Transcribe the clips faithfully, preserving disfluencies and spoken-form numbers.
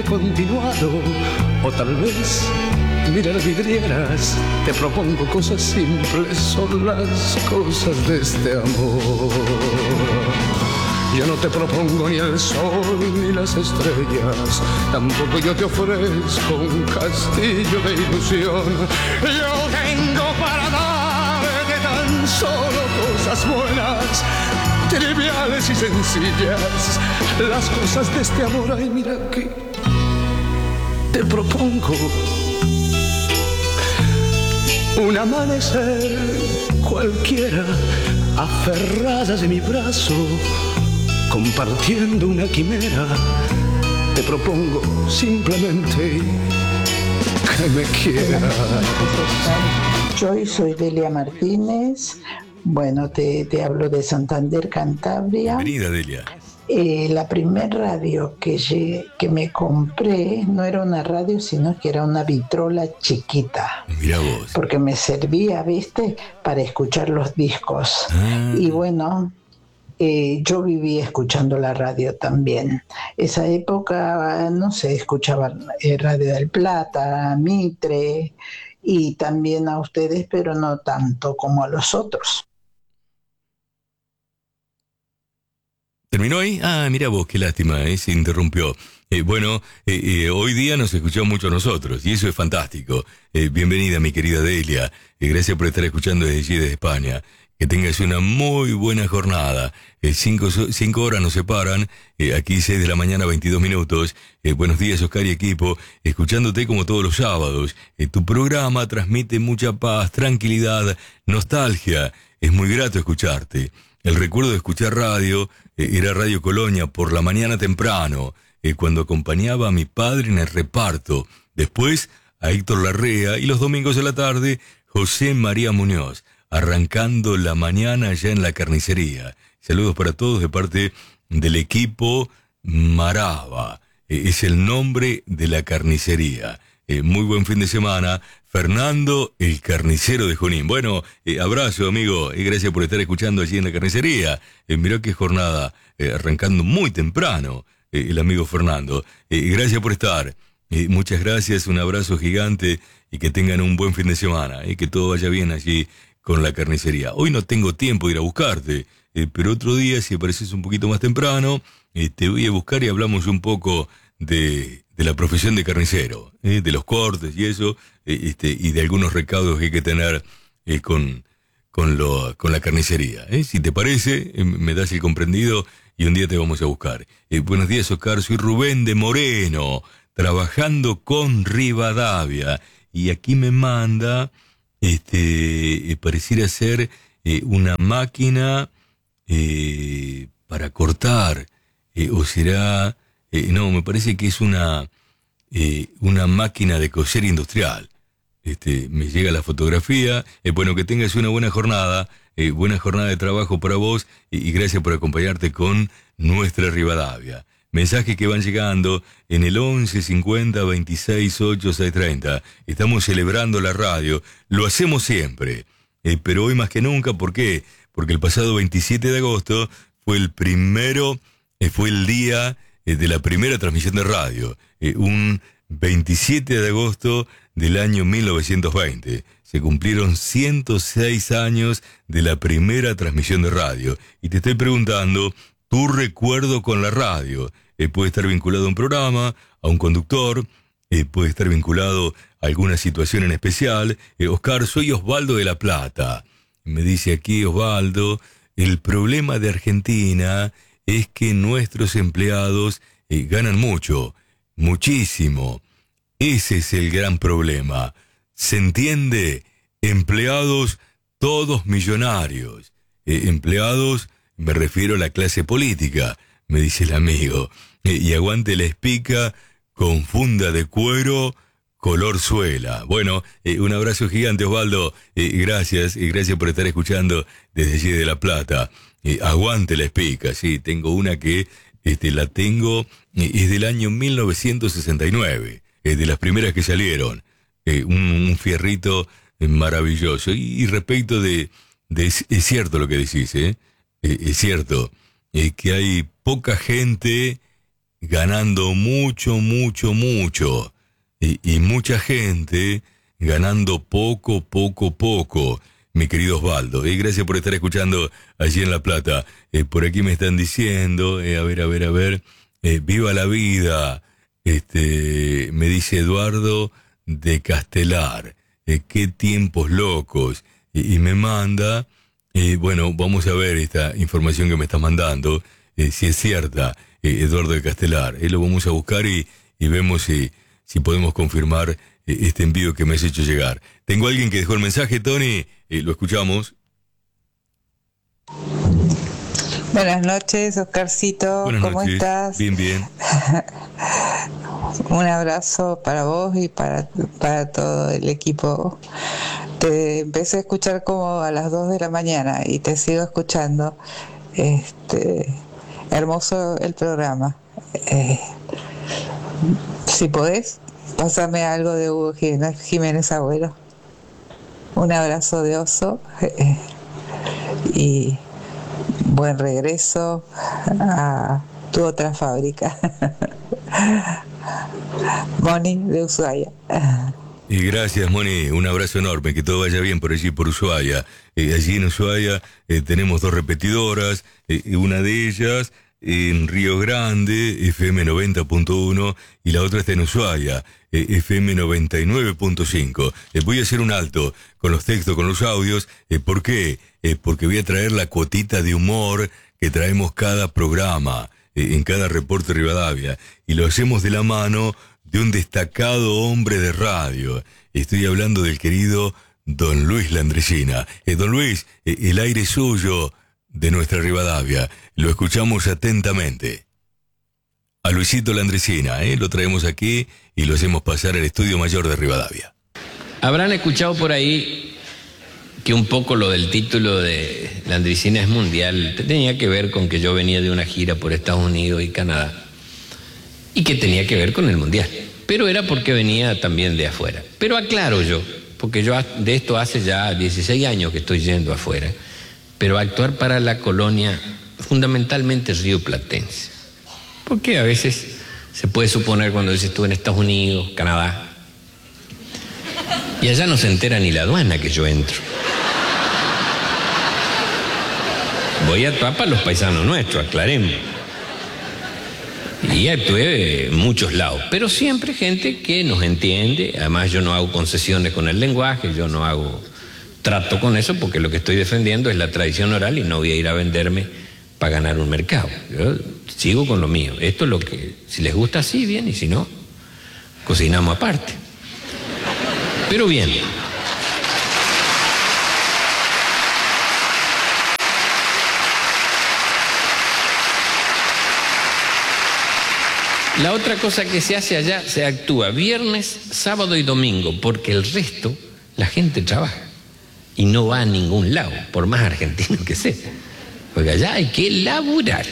continuado, o tal vez mirar vidrieras. Te propongo cosas simples, son las cosas de este amor. Yo no te propongo ni el sol ni las estrellas, tampoco yo te ofrezco un castillo de ilusión. Yo tengo para darte tan solo cosas buenas, triviales y sencillas, las cosas de este amor. Ay, mira que te propongo un amanecer cualquiera, aferradas en mi brazo, compartiendo una quimera. Te propongo simplemente que me quieras. Yo soy Delia Martínez. Bueno, te, te hablo de Santander, Cantabria. Bienvenida, Delia. Eh, la primer radio que, llegué, que me compré no era una radio, sino que era una vitrola chiquita. Mira vos. Porque me servía, ¿viste?, para escuchar los discos. Ah. Y bueno, eh, yo viví escuchando la radio también. Esa época, no sé, escuchaba eh, Radio del Plata, Mitre, y también a ustedes, pero no tanto como a los otros. ¿Terminó ahí? Ah, mira vos, qué lástima, ¿eh? Se interrumpió. Eh, bueno, eh, eh, hoy día nos escuchó mucho a nosotros, y eso es fantástico. Eh, bienvenida, mi querida Delia. Eh, gracias por estar escuchando desde allí, desde España. Que tengas una muy buena jornada. Eh, cinco, cinco horas nos separan, eh, aquí seis de la mañana, veintidós minutos. Eh, buenos días, Oscar y equipo. Escuchándote como todos los sábados. Eh, tu programa transmite mucha paz, tranquilidad, nostalgia. Es muy grato escucharte. El recuerdo de escuchar radio eh, era Radio Colonia por la mañana temprano, eh, cuando acompañaba a mi padre en el reparto. Después a Héctor Larrea y los domingos de la tarde José María Muñoz, arrancando la mañana allá en la carnicería. Saludos para todos de parte del equipo Marava. Eh, es el nombre de la carnicería. Eh, muy buen fin de semana. Fernando, el carnicero de Junín. Bueno, eh, abrazo, amigo, y gracias por estar escuchando allí en la carnicería. Eh, mirá qué jornada, eh, arrancando muy temprano, eh, el amigo Fernando. Eh, gracias por estar. Eh, muchas gracias, un abrazo gigante y que tengan un buen fin de semana. Y eh, que todo vaya bien allí con la carnicería. Hoy no tengo tiempo de ir a buscarte, eh, pero otro día, si apareces un poquito más temprano, eh, te voy a buscar y hablamos un poco de... de la profesión de carnicero, ¿eh? De los cortes y eso, eh, este, y de algunos recaudos que hay que tener eh, con, con, lo, con la carnicería. ¿eh? Si te parece, eh, me das el comprendido y un día te vamos a buscar. Eh, buenos días, Oscar, soy Rubén de Moreno, trabajando con Rivadavia, y aquí me manda, este, eh, pareciera ser eh, una máquina eh, para cortar, eh, o será... Eh, no, me parece que es una eh, una máquina de coser industrial. Este, me llega la fotografía. Eh, bueno, que tengas una buena jornada, eh, buena jornada de trabajo para vos, y, y gracias por acompañarte con nuestra Rivadavia. Mensajes que van llegando en el once cincuenta veintiséis ocho seis treinta. Estamos celebrando la radio, lo hacemos siempre, eh, pero hoy más que nunca. ¿Por qué? Porque el pasado veintisiete de agosto fue el primero, eh, fue el día de la primera transmisión de radio, eh, un veintisiete de agosto del año mil novecientos veinte. Se cumplieron ciento seis años de la primera transmisión de radio. Y te estoy preguntando, tu recuerdo con la radio. Eh, puede estar vinculado a un programa, a un conductor, eh, puede estar vinculado a alguna situación en especial. Eh, Oscar, soy Osvaldo de La Plata. Me dice aquí Osvaldo, el problema de Argentina es que nuestros empleados eh, ganan mucho, muchísimo. Ese es el gran problema. ¿Se entiende? Empleados todos millonarios. Eh, empleados, me refiero a la clase política, me dice el amigo. Eh, y aguante la espica con funda de cuero, color suela. Bueno, eh, un abrazo gigante, Osvaldo. Eh, gracias, y gracias por estar escuchando desde allí de La Plata. Eh, aguante la espica, sí, tengo una que este, la tengo, eh, es del año mil novecientos sesenta y nueve, es de las primeras que salieron, eh, un, un fierrito eh, maravilloso. Y, y respecto de, de es, es cierto lo que decís, ¿eh? Eh, es cierto, eh, que hay poca gente ganando mucho, mucho, mucho. Y, y mucha gente ganando poco, poco, poco, mi querido Osvaldo. Y gracias por estar escuchando allí en La Plata. Eh, por aquí me están diciendo, eh, a ver, a ver, a ver, eh, viva la vida, este, me dice Eduardo de Castelar, eh, qué tiempos locos. Y, y me manda, eh, bueno, vamos a ver esta información que me está mandando, eh, si es cierta, eh, Eduardo de Castelar. Eh, lo vamos a buscar y, y vemos si, si podemos confirmar este envío que me has hecho llegar. Tengo a alguien que dejó el mensaje, Tony, eh, lo escuchamos. Buenas noches, Oscarcito. Buenas ¿Cómo noches. estás? Bien, bien. Un abrazo para vos y para, para todo el equipo. Te empecé a escuchar como a las dos de la mañana y te sigo escuchando. Este, hermoso el programa. Eh, si podés, pásame algo de Hugo Jiménez Agüero. Un abrazo de oso eh, y buen regreso a tu otra fábrica. Moni de Ushuaia. Y gracias, Moni, un abrazo enorme, que todo vaya bien por allí, por Ushuaia. Eh, allí en Ushuaia eh, tenemos dos repetidoras, eh, una de ellas en Río Grande, F M noventa punto uno, y la otra está en Ushuaia, eh, F M noventa y nueve punto cinco. Eh, voy a hacer un alto con los textos, con los audios. Eh, ¿Por qué? Eh, porque voy a traer la cuotita de humor que traemos cada programa, eh, en cada reporte Rivadavia, y lo hacemos de la mano de un destacado hombre de radio. Estoy hablando del querido don Luis Landresina. Eh, don Luis, eh, el aire suyo de nuestra Rivadavia. Lo escuchamos atentamente. A Luisito Landresina, ¿eh? Lo traemos aquí y lo hacemos pasar al Estudio Mayor de Rivadavia. Habrán escuchado por ahí que un poco lo del título de Landresina es mundial tenía que ver con que yo venía de una gira por Estados Unidos y Canadá y que tenía que ver con el mundial, pero era porque venía también de afuera. Pero aclaro yo, porque yo de esto hace ya dieciséis años que estoy yendo afuera, pero actuar para la colonia fundamentalmente rioplatense, porque a veces se puede suponer cuando dices tú en Estados Unidos, Canadá, y allá no se entera ni la aduana que yo entro. Voy a actuar para los paisanos nuestros, aclaremos. Y actué en muchos lados, pero siempre gente que nos entiende. Además yo no hago concesiones con el lenguaje, yo no hago trato con eso, porque lo que estoy defendiendo es la tradición oral y no voy a ir a venderme para ganar un mercado. Yo sigo con lo mío. Esto es lo que, si les gusta así, bien, y si no, cocinamos aparte. Pero bien. La otra cosa que se hace allá, se actúa viernes, sábado y domingo, porque el resto, la gente trabaja y no va a ningún lado, por más argentino que sea. Porque allá hay que laburar.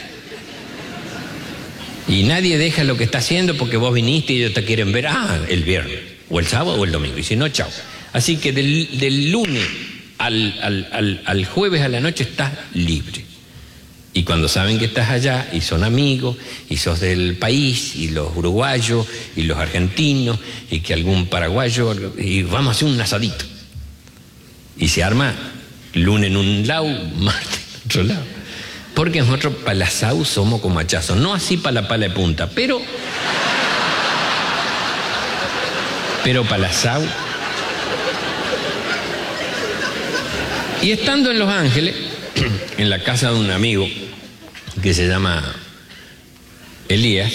Y nadie deja lo que está haciendo porque vos viniste y ellos te quieren ver, ah, el viernes, o el sábado o el domingo, y si no, chao. Así que del, del lunes al, al, al, al jueves a la noche estás libre. Y cuando saben que estás allá y son amigos y sos del país y los uruguayos y los argentinos y que algún paraguayo y vamos a hacer un asadito y se arma lunes en un lado, martes en otro lado, porque nosotros para el asado somos como hachazos, no así para la pala de punta, pero pero para el asado. Y estando en Los Ángeles, en la casa de un amigo que se llama Elías,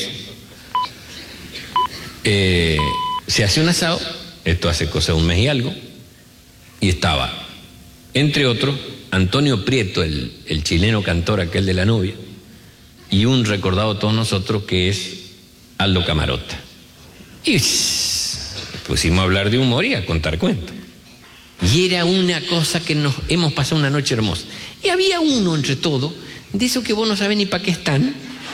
eh, se hace un asado, esto hace cosa de un mes y algo, y estaba, entre otros, Antonio Prieto, el, el chileno cantor aquel de La Novia, y un recordado de todos nosotros que es Aldo Camarota. Y pusimos a hablar de humor y a contar cuentos. Y era una cosa que nos hemos pasado una noche hermosa. Y había uno entre todos, de esos que vos no sabés ni para qué están,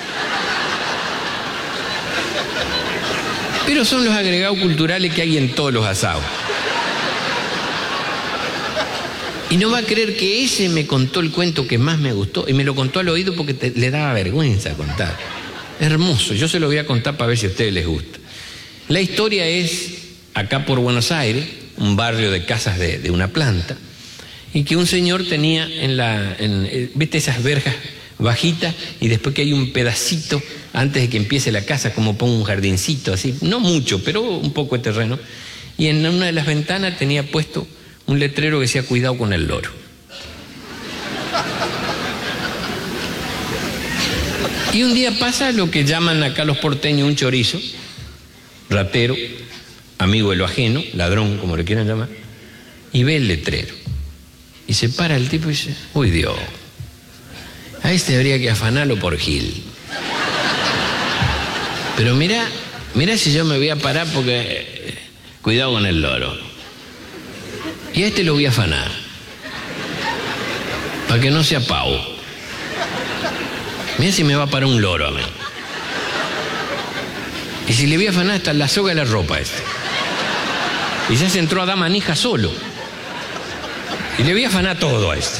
pero son los agregados culturales que hay en todos los asados. Y no va a creer que ese me contó el cuento que más me gustó, y me lo contó al oído porque te, le daba vergüenza contar. hermoso. Yo se lo voy a contar para ver si a ustedes les gusta. La historia es acá por Buenos Aires, un barrio de casas de, de una planta, y que un señor tenía en la, en, ¿viste esas verjas bajitas? Y después que hay un pedacito, antes de que empiece la casa, como pongo un jardincito, así, no mucho, pero un poco de terreno. Y en una de las ventanas tenía puesto un letrero que decía, cuidado con el loro. Y un día pasa lo que llaman acá los porteños un chorizo, ratero, amigo de lo ajeno, ladrón, como le quieran llamar, y ve el letrero. Y se para el tipo y dice, uy Dios, a este habría que afanarlo por Gil. Pero mira, mira si yo me voy a parar porque eh, cuidado con el loro. Y a este lo voy a afanar, para que no sea pavo. Mira si me va a parar un loro a mí. Y si le voy a afanar hasta la soga de la ropa a este. Y ya se entró a dar manija solo. Y le voy a afanar todo a este.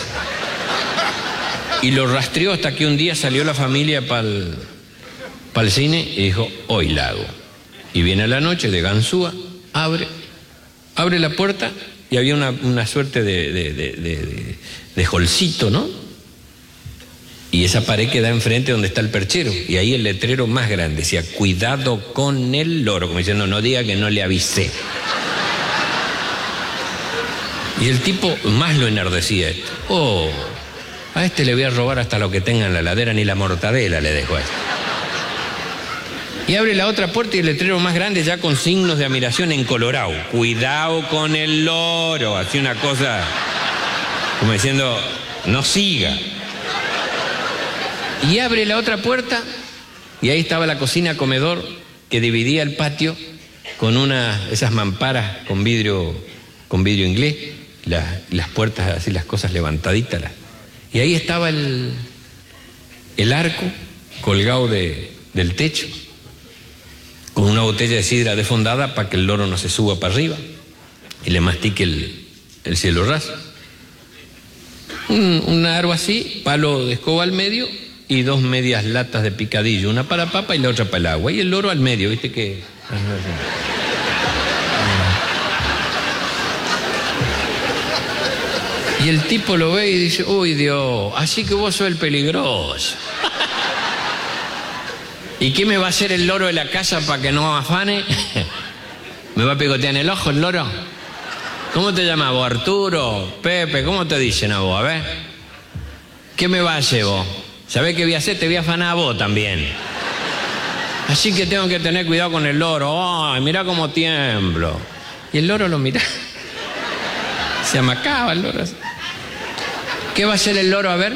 Y lo rastreó hasta que un día salió la familia para el pa cine y dijo, hoy la hago. Y viene a la noche de ganzúa, abre, abre la puerta y había una, una suerte de, de, de, de, de, de holcito, ¿no? Y esa pared que da enfrente donde está el perchero. Y ahí el letrero más grande decía, cuidado con el loro. Como diciendo, no diga que no le avisé. Y el tipo más lo enardecía esto. Oh, a este le voy a robar hasta lo que tenga en la heladera, ni la mortadela le dejo a este. Y abre la otra puerta y el letrero más grande ya con signos de admiración en colorado. Cuidado con el loro. Así una cosa como diciendo, no siga. Y abre la otra puerta y ahí estaba la cocina comedor que dividía el patio con una, esas mamparas con vidrio, con vidrio inglés, las, las puertas así, las cosas levantaditas. Las, y ahí estaba el, el arco colgado de, del techo con una botella de sidra desfondada para que el loro no se suba para arriba y le mastique el, el cielo raso. Un, un aro así, palo de escoba al medio y dos medias latas de picadillo, una para papa y la otra para el agua. Y el loro al medio, ¿viste que? Y el tipo lo ve y dice, uy Dios, así que vos sos el peligroso. ¿Y qué me va a hacer el loro de la casa para que no me afane? ¿Me va a picotear en el ojo el loro? ¿Cómo te llamas vos, Arturo? Pepe, ¿cómo te dicen a vos? A ver. ¿Qué me va a hacer vos? ¿Sabés qué voy a hacer? Te voy a afanar a vos también. Así que tengo que tener cuidado con el loro. Ay, mirá cómo tiemblo. Y el loro lo mira. Se amacaba el loro. ¿Qué va a hacer el loro? A ver.